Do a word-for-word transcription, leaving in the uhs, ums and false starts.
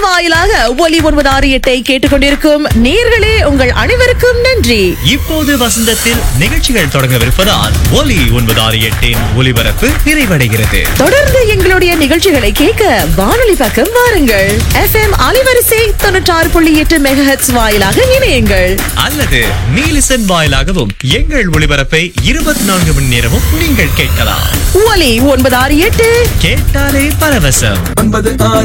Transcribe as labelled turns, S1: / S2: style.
S1: வாயிலாக ஒலி ஒன்பது ஆறு எட்டை கேட்டுக்கொண்டிருக்கும் நேர்களே உங்கள் அனைவருக்கும் நன்றி.
S2: இப்போது வசந்தத்தில் நிகழ்ச்சிகள் தொடங்கவிருப்பதால் ஒலி ஒன்பது ஆறு எட்டின் ஒலிபரப்பு நிறைவடைகிறது.
S1: தொடர்ந்து எங்களுடைய நிகழ்ச்சிகளை கேட்க வானொலி பக்கம் வாருங்கள். எஃப் எம் அலைவரிசை தொண்ணூற்றி ஆறு புள்ளி எட்டு மெகாஹெர்ட்ஸ் வாயிலாக இணையுங்கள்.
S2: அல்லது நீலிசன் வாயிலாகவும் எங்கள் ஒளிபரப்பை இருபத்தி நான்கு மணி நேரமும் நீங்கள் கேட்கலாம்.
S1: ஒலி ஒன்பது ஆறு எட்டு
S2: கேட்டாலே பரவசம்.